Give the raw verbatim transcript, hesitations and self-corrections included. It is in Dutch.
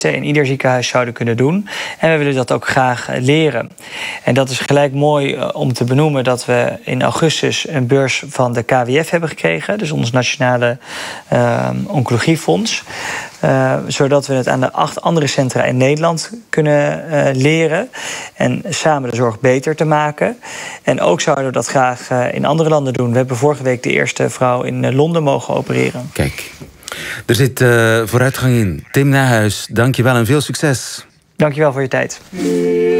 in ieder ziekenhuis zouden kunnen doen. En we willen dat ook graag leren. En dat is gelijk mooi om te benoemen dat we in augustus een beurs van de K W F hebben gekregen. Dus ons Nationale uh, Oncologiefonds. Uh, zodat we het aan de acht andere centra in Nederland kunnen uh, leren. En samen de zorg beter te maken. En ook zouden we dat graag uh, in andere landen doen. We hebben vorige week de eerste vrouw in uh, Londen mogen opereren. Kijk, er zit uh, vooruitgang in. Tim Nijhuis, dank je wel en veel succes. Dank je wel voor je tijd.